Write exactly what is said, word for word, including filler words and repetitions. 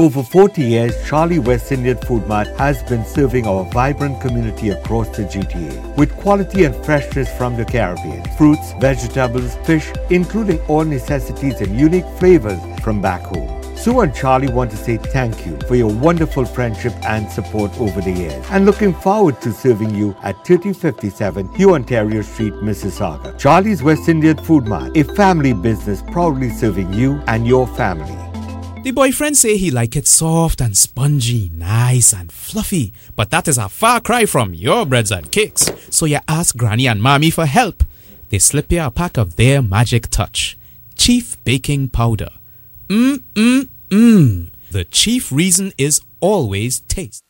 over forty years, Charlie West Indian Food Mart has been serving our vibrant community across the G T A with quality and freshness from the Caribbean. Fruits, vegetables, fish, including all necessities and unique flavors from back home. Sue and Charlie want to say thank you for your wonderful friendship and support over the years, and looking forward to serving you at thirty fifty-seven Hugh Ontario Street, Mississauga. Charlie's West Indian Food Mart, a family business proudly serving you and your family. The boyfriend say he like it soft and spongy, nice and fluffy, but that is a far cry from your breads and cakes. So you ask Granny and Mommy for help. They slip you a pack of their magic touch, Chief Baking Powder. Mmm, mmm, mmm. The chief reason is always taste.